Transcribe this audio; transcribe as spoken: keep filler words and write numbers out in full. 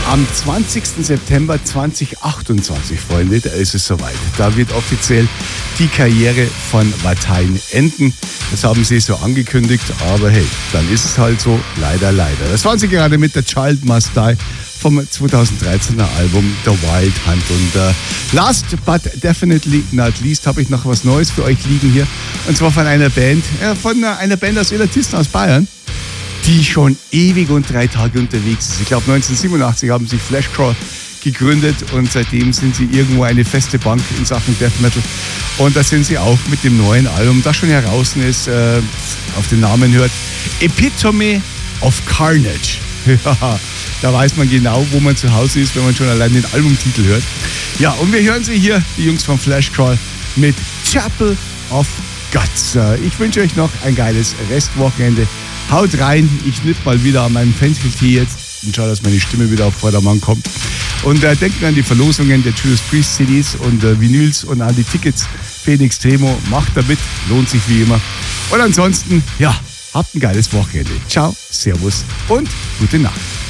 Am zwanzigsten September zweitausendachtundzwanzig, Freunde, da ist es soweit. Da wird offiziell die Karriere von Watain enden. Das haben sie so angekündigt, aber hey, dann ist es halt so, leider, leider. Das waren sie gerade mit The Child Must Die vom zweitausenddreizehner Album The Wild Hunt. Und uh, last but definitely not least habe ich noch was Neues für euch liegen hier. Und zwar von einer Band, äh, von einer Band aus Illertissen aus Bayern, die schon ewig und drei Tage unterwegs ist. Ich glaube, neunzehnhundertsiebenundachtzig haben sie Flashcrawl gegründet und seitdem sind sie irgendwo eine feste Bank in Sachen Death Metal. Und da sind sie auch mit dem neuen Album, das schon heraus ist, äh, auf den Namen hört, Epitome of Carnage. Ja, da weiß man genau, wo man zu Hause ist, wenn man schon allein den Albumtitel hört. Ja, und wir hören sie hier, die Jungs von Flashcrawl, mit Chapel of Guts. Ich wünsche euch noch ein geiles Restwochenende. Haut rein, ich nipp mal wieder an meinem Fencheltee jetzt und schau, dass meine Stimme wieder auf Vordermann kommt. Und äh, denkt an die Verlosungen der Judas Priest C Ds und äh, Vinyls und an die Tickets für den Extremo. Macht damit, lohnt sich wie immer. Und ansonsten, ja, habt ein geiles Wochenende. Ciao, Servus und gute Nacht.